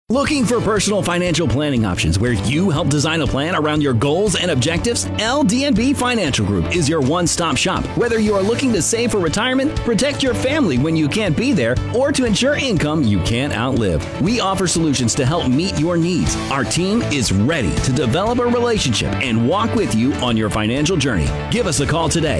Looking for personal financial planning options where you help design a plan around your goals and objectives? LD&B Financial Group is your one-stop shop. Whether you are looking to save for retirement, protect your family when you can't be there, or to ensure income you can't outlive, we offer solutions to help meet your needs. Our team is ready to develop a relationship and walk with you on your financial journey. Give us a call today,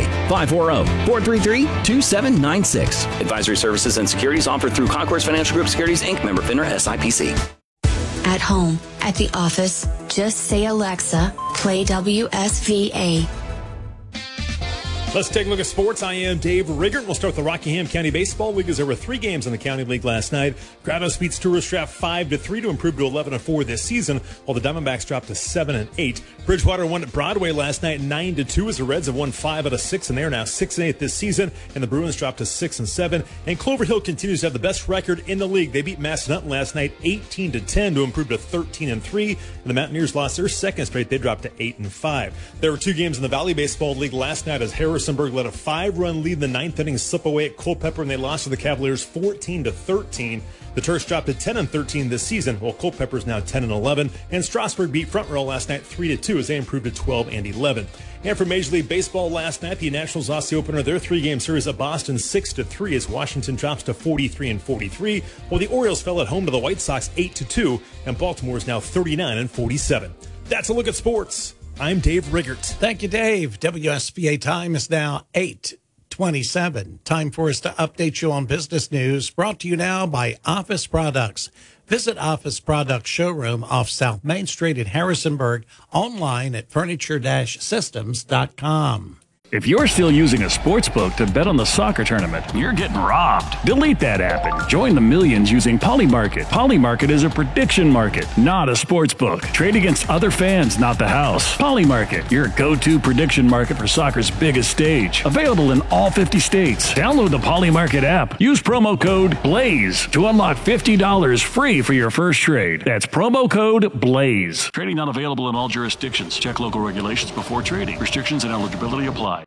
540-433-2796. Advisory services and securities offered through Concourse Financial Group Securities, Inc., member FINRA SIPC. At home, at the office, just say Alexa, play WSVA. Let's take a look at sports. I am Dave Riggert. We'll start with the Rockingham County Baseball League as there were 3 games in the County League last night. Grottos beats Tourist Draft 5-3 to improve to 11-4 this season, while the Diamondbacks dropped to 7-8. Bridgewater won at Broadway last night 9-2 as the Reds have won 5 out of 6, and they are now 6-8 this season, and the Bruins dropped to 6-7. And Clover Hill continues to have the best record in the league. They beat Massanutten last night 18-10 to improve to 13-3, and the Mountaineers lost their second straight. They dropped to 8-5. There were 2 games in the Valley Baseball League last night as Harrisonburg let a 5-run lead in the 9th inning slip away at Culpeper, and they lost to the Cavaliers 14-13. The Turks dropped to 10-13 this season, while Culpeper is now 10-11, and Strasburg beat Front Row last night 3-2 as they improved to 12-11. And for Major League Baseball last night, the Nationals lost the opener of their 3-game series at Boston 6-3 as Washington drops to 43-43, while the Orioles fell at home to the White Sox 8-2, and Baltimore is now 39-47. That's a look at sports. I'm Dave Riggert. Thank you, Dave. WSVA time is now 8:27. Time for us to update you on business news, brought to you now by Office Products. Visit Office Products Showroom off South Main Street in Harrisonburg, online at furniture-systems.com. If you're still using a sports book to bet on the soccer tournament, you're getting robbed. Delete that app and join the millions using Polymarket. Polymarket is a prediction market, not a sports book. Trade against other fans, not the house. Polymarket, your go-to prediction market for soccer's biggest stage. Available in all 50 states. Download the Polymarket app. Use promo code BLAZE to unlock $50 free for your first trade. That's promo code BLAZE. Trading not available in all jurisdictions. Check local regulations before trading. Restrictions and eligibility apply.